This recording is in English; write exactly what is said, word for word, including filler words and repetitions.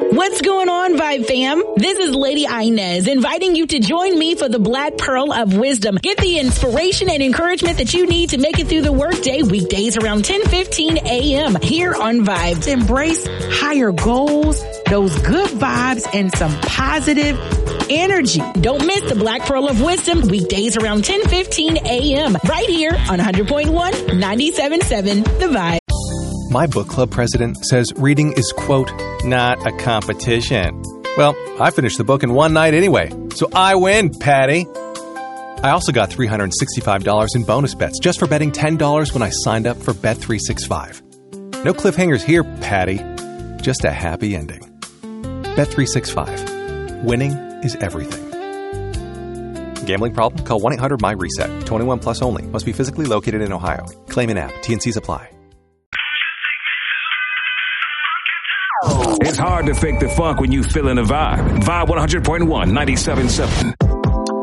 What's going on, Vibe fam? This is Lady Inez inviting you to join me for the Black Pearl of Wisdom. Get the inspiration and encouragement that you need to make it through the workday weekdays around ten fifteen a.m. here on Vibe. Embrace higher goals, those good vibes, and some positive energy. Don't miss the Black Pearl of Wisdom weekdays around ten fifteen a.m. right here on one hundred point one, ninety-seven point seven The Vibe. My book club president says reading is, quote, not a competition. Well, I finished the book in one night anyway, so I win, Patty. I also got three hundred sixty-five dollars in bonus bets just for betting ten dollars when I signed up for Bet three sixty-five. No cliffhangers here, Patty. Just a happy ending. Bet three sixty-five. Winning is everything. Gambling problem? Call one eight hundred my reset. twenty-one plus only. Must be physically located in Ohio. Claim an app. T and C's apply. It's hard to fake the funk when you feeling the vibe. Vibe one hundred point one, ninety-seven point seven.